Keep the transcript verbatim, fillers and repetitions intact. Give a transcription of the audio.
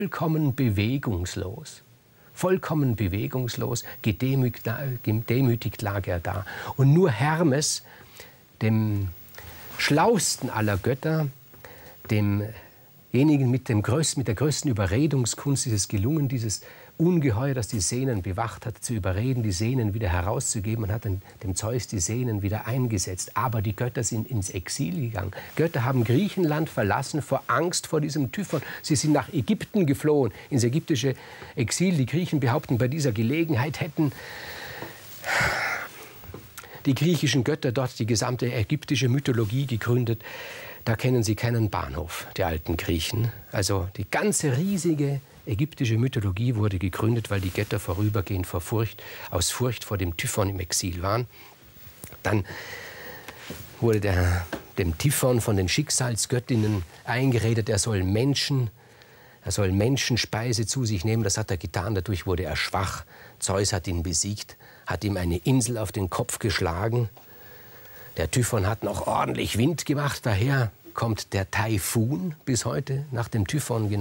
vollkommen bewegungslos. Vollkommen bewegungslos, gedemütigt, gedemütigt lag er da. Und nur Hermes, dem schlausten aller Götter, demjenigen mit, dem größten, mit der größten Überredungskunst, ist es gelungen, dieses Ungeheuer, das die Sehnen bewacht hat, zu überreden, die Sehnen wieder herauszugeben, und hat dem Zeus die Sehnen wieder eingesetzt. Aber die Götter sind ins Exil gegangen. Götter haben Griechenland verlassen vor Angst vor diesem Typhon. Sie sind nach Ägypten geflohen, ins ägyptische Exil. Die Griechen behaupten, bei dieser Gelegenheit hätten die griechischen Götter dort die gesamte ägyptische Mythologie gegründet. Da kennen sie keinen Bahnhof, die alten Griechen. Also die ganze riesige ägyptische Mythologie wurde gegründet, weil die Götter vorübergehend vor Furcht, aus Furcht vor dem Typhon im Exil waren. Dann wurde der, dem Typhon von den Schicksalsgöttinnen eingeredet, er soll Menschen, er soll Menschenspeise zu sich nehmen. Das hat er getan, dadurch wurde er schwach. Zeus hat ihn besiegt, hat ihm eine Insel auf den Kopf geschlagen. Der Typhon hat noch ordentlich Wind gemacht, daher kommt der Taifun bis heute nach dem Typhon genannt.